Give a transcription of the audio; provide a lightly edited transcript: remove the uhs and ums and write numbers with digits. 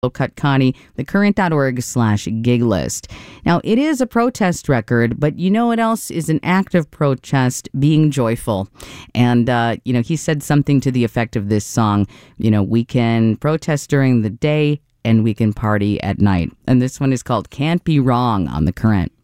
Cut Connie, thecurrent.org/gig list. Now, it is a protest record, but you know what else is an act of protest? Being joyful. And, he said something to the effect of this song, we can protest during the day and we can party at night. And this one is called Can't Be Wrong on The Current.